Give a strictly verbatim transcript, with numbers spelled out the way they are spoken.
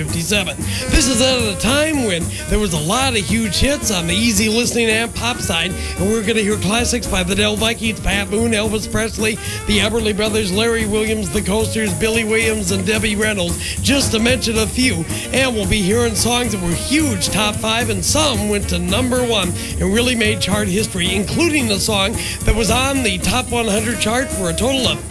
fifty-seven. This is at a time when there was a lot of huge hits on the easy listening and pop side, and we're going to hear classics by the Del Vikings, Pat Boone, Elvis Presley, the Everly Brothers, Larry Williams, the Coasters, Billy Williams, and Debbie Reynolds, just to mention a few. And we'll be hearing songs that were huge top five, and some went to number one and really made chart history, including the song that was on the top one hundred chart for a total of